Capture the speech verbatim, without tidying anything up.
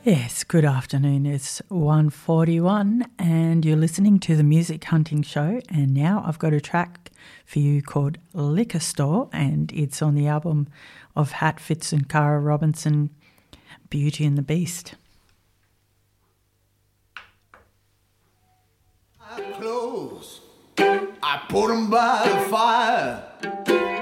Yes, good afternoon. It's one forty-one and you're listening to the Music Hunting Show, and now I've got a track for you called Liquor Store, and it's on the album of Hatfits and Cara Robinson, Beauty and the Beast. Clothes, I put them by the fire.